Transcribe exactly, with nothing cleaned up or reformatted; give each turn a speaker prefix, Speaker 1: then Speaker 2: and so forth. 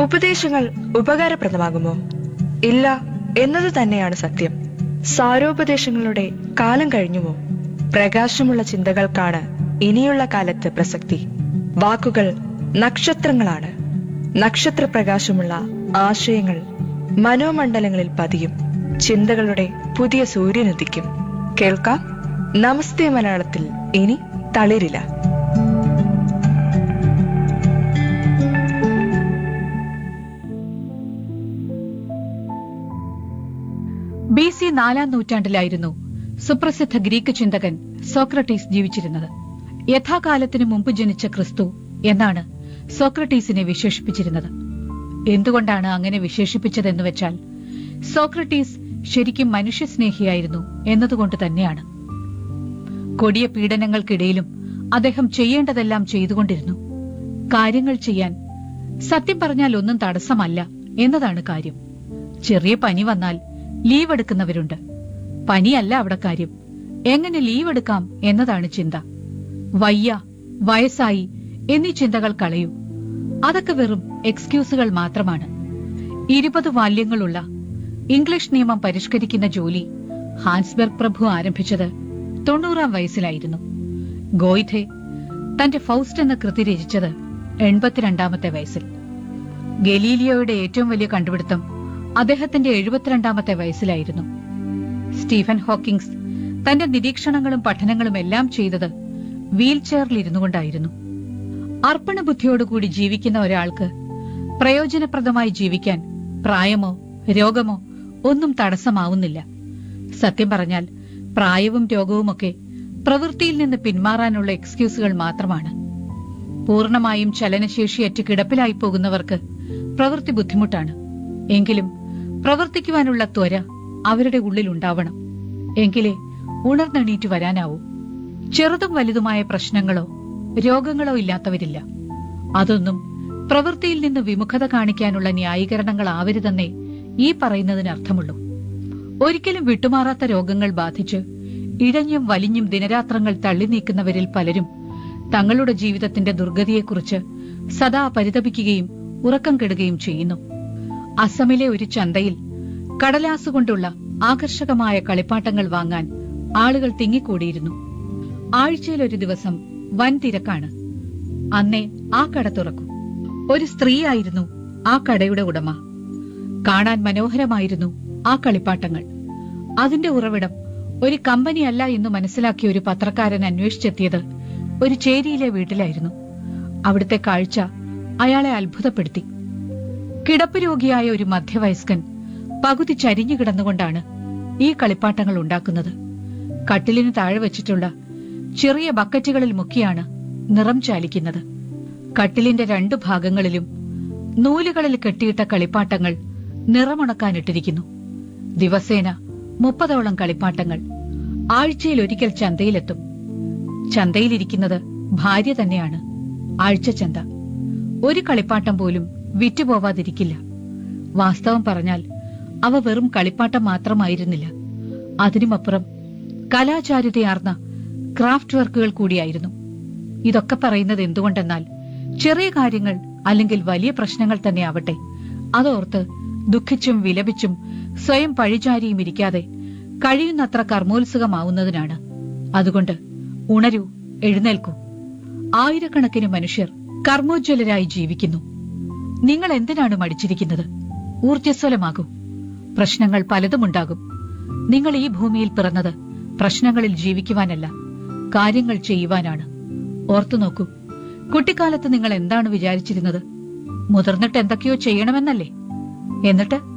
Speaker 1: ഉപദേശങ്ങൾ ഉപകാരപ്രദമാകുമോ? ഇല്ല എന്നത് തന്നെയാണ് സത്യം. സാരോപദേശങ്ങളുടെ കാലം കഴിഞ്ഞുമോ? പ്രകാശമുള്ള ചിന്തകൾക്കാണ് ഇനിയുള്ള കാലത്ത് പ്രസക്തി. വാക്കുകൾ നക്ഷത്രങ്ങളാണ്. നക്ഷത്രപ്രകാശമുള്ള ആശയങ്ങൾ മനോമണ്ഡലങ്ങളിൽ പതിയും. ചിന്തകളുടെ പുതിയ സൂര്യനുദിക്കും. കേൾക്കാം നമസ്തേ മലയാളത്തിൽ ഇനി തളിരില്ല.
Speaker 2: ബി സി നാലാം നൂറ്റാണ്ടിലായിരുന്നു സുപ്രസിദ്ധ ഗ്രീക്ക് ചിന്തകൻ സോക്രട്ടീസ് ജീവിച്ചിരുന്നത്. യഥാകാലത്തിനു മുമ്പ് ജനിച്ച ക്രിസ്തു എന്നാണ് സോക്രട്ടീസിനെ വിശേഷിപ്പിച്ചിരുന്നത്. എന്തുകൊണ്ടാണ് അങ്ങനെ വിശേഷിപ്പിച്ചതെന്ന് വെച്ചാൽ സോക്രട്ടീസ് ശരിക്കും മനുഷ്യസ്നേഹിയായിരുന്നു എന്നതുകൊണ്ട് തന്നെയാണ്. കൊടിയ പീഡനങ്ങൾക്കിടയിലും അദ്ദേഹം ചെയ്യേണ്ടതെല്ലാം ചെയ്തുകൊണ്ടിരുന്നു. കാര്യങ്ങൾ ചെയ്യാൻ സത്യം പറഞ്ഞാൽ ഒന്നും തടസ്സമല്ല എന്നതാണ് കാര്യം. ചെറിയ പനി വന്നാൽ ലീവ് എടുക്കുന്നവരുണ്ട്. പനിയല്ല അവിടെ കാര്യം, എങ്ങനെ ലീവ് എടുക്കാം എന്നതാണ് ചിന്ത. വയ്യ, വയസ്സായി എന്നീ ചിന്തകൾ കളയൂ. അതൊക്കെ വെറും എക്സ്ക്യൂസുകൾ മാത്രമാണ്. ഇരുപത് വാല്യങ്ങളുള്ള ഇംഗ്ലീഷ് നിയമം പരിഷ്കരിക്കുന്ന ജോലി ഹാൻസ്ബെർഗ് പ്രഭു ആരംഭിച്ചത് തൊണ്ണൂറാം വയസ്സിലായിരുന്നു. ഗോയ്ഥെ തന്റെ ഫൗസ്റ്റ് എന്ന കൃതി രചിച്ചത് എൺപത്തിരണ്ടാമത്തെ വയസ്സിൽ. ഗലീലിയോയുടെ ഏറ്റവും വലിയ കണ്ടുപിടുത്തം അദ്ദേഹത്തിന്റെ എഴുപത്തിരണ്ടാമത്തെ വയസ്സിലായിരുന്നു. സ്റ്റീഫൻ ഹോക്കിങ്സ് തന്റെ നിരീക്ഷണങ്ങളും പഠനങ്ങളും എല്ലാം ചെയ്തത് വീൽ ചെയറിലിരുന്നു കൊണ്ടായിരുന്നു. അർപ്പണബുദ്ധിയോടുകൂടി ജീവിക്കുന്ന ഒരാൾക്ക് പ്രയോജനപ്രദമായി ജീവിക്കാൻ പ്രായമോ രോഗമോ ഒന്നും തടസ്സമാവുന്നില്ല. സത്യം പറഞ്ഞാൽ പ്രായവും രോഗവുമൊക്കെ പ്രവൃത്തിയിൽ നിന്ന് പിന്മാറാനുള്ള എക്സ്ക്യൂസുകൾ മാത്രമാണ്. പൂർണ്ണമായും ചലനശേഷിയറ്റ് കിടപ്പിലായി പോകുന്നവർക്ക് പ്രവൃത്തി ബുദ്ധിമുട്ടാണ്. എങ്കിലും പ്രവർത്തിക്കുവാനുള്ള ത്വര അവരുടെ ഉള്ളിൽ ഉണ്ടാവണം. എങ്കിലേ ഉണർന്നെണീറ്റ് വരാനാവൂ. ചെറുതും വലുതുമായ പ്രശ്നങ്ങളോ രോഗങ്ങളോ ഇല്ലാത്തവരില്ല. അതൊന്നും പ്രവൃത്തിയിൽ നിന്ന് വിമുഖത കാണിക്കാനുള്ള ന്യായീകരണങ്ങളാവരുതെന്നേ ഈ പറയുന്നതിന് അർത്ഥമുള്ളൂ. ഒരിക്കലും വിട്ടുമാറാത്ത രോഗങ്ങൾ ബാധിച്ച് ഇഴഞ്ഞും വലിഞ്ഞും ദിനരാത്രങ്ങൾ തള്ളി നീക്കുന്നവരിൽ പലരും തങ്ങളുടെ ജീവിതത്തിന്റെ ദുർഗതിയെക്കുറിച്ച് സദാ പരിതപിക്കുകയും ഉറക്കം കെടുകയും ചെയ്യുന്നു. അസമിലെ ഒരു ചന്തയിൽ കടലാസുകൊണ്ടുള്ള ആകർഷകമായ കളിപ്പാട്ടങ്ങൾ വാങ്ങാൻ ആളുകൾ തിങ്ങിക്കൂടിയിരുന്നു. ആഴ്ചയിൽ ഒരു ദിവസം വൻ തിരക്കാണ്. അന്നേ ആ കട തുറക്കും. ഒരു സ്ത്രീയായിരുന്നു ആ കടയുടെ ഉടമ. കാണാൻ മനോഹരമായിരുന്നു ആ കളിപ്പാട്ടങ്ങൾ. അതിന്റെ ഉറവിടം ഒരു കമ്പനിയല്ല എന്ന് മനസ്സിലാക്കിയ ഒരു പത്രക്കാരൻ അന്വേഷിച്ചെത്തിയത് ഒരു ചേരിയിലെ വീട്ടിലായിരുന്നു. അവിടുത്തെ കാഴ്ച അയാളെ അത്ഭുതപ്പെടുത്തി. കിടപ്പ് രോഗിയായ ഒരു മധ്യവയസ്കൻ പകുതി ചരിഞ്ഞു കിടന്നുകൊണ്ടാണ് ഈ കളിപ്പാട്ടങ്ങൾ ഉണ്ടാക്കുന്നത്. കട്ടിലിന് താഴെ വെച്ചിട്ടുള്ള ചെറിയ ബക്കറ്റുകളിൽ മുക്കിയാണ് നിറം ചാലിക്കുന്നത്. കട്ടിലിന്റെ രണ്ടു ഭാഗങ്ങളിലും നൂലുകളിൽ കെട്ടിയിട്ട കളിപ്പാട്ടങ്ങൾ നിറമുണക്കാനിട്ടിരിക്കുന്നു. ദിവസേന മുപ്പതോളം കളിപ്പാട്ടങ്ങൾ. ആഴ്ചയിൽ ഒരിക്കൽ ചന്തയിലെത്തും. ചന്തയിലിരിക്കുന്നത് ഭാര്യ തന്നെയാണ്. ആഴ്ച ചന്ത. ഒരു കളിപ്പാട്ടം പോലും വിറ്റുപോവാതിരിക്കില്ല. വാസ്തവം പറഞ്ഞാൽ അവ വെറും കളിപ്പാട്ടം മാത്രമായിരുന്നില്ല. അതിനുമപ്പുറം കലാചാരുതയാർന്ന ക്രാഫ്റ്റ് വർക്കുകൾ കൂടിയായിരുന്നു. ഇതൊക്കെ പറയുന്നത് എന്തുകൊണ്ടെന്നാൽ ചെറിയ കാര്യങ്ങൾ അല്ലെങ്കിൽ വലിയ പ്രശ്നങ്ങൾ തന്നെ ആവട്ടെ, അതോർത്ത് ദുഃഖിച്ചും വിലപിച്ചും സ്വയം പഴിചാരിയും ഇരിക്കാതെ കഴിയുന്നത്ര കർമ്മോത്സുകമാവുന്നതിനാണ്. അതുകൊണ്ട് ഉണരൂ, എഴുന്നേൽക്കൂ. ആയിരക്കണക്കിന് മനുഷ്യർ കർമ്മോജ്വലരായി ജീവിക്കുന്നു. നിങ്ങൾ എന്തിനാണ് മടിച്ചിരിക്കുന്നത്? ഊർജ്ജസ്വലമാകൂ. പ്രശ്നങ്ങൾ പലതുമുണ്ടാകും. നിങ്ങൾ ഈ ഭൂമിയിൽ പിറന്നത് പ്രശ്നങ്ങളിൽ ജീവിക്കുവാനല്ല, കാര്യങ്ങൾ ചെയ്യുവാനാണ്. ഓർത്തുനോക്കൂ, കുട്ടിക്കാലത്ത് നിങ്ങൾ എന്താണ് വിചാരിച്ചിരുന്നത്? മുതിർന്നിട്ട് എന്തൊക്കെയോ ചെയ്യണമെന്നല്ലേ? എന്നിട്ട്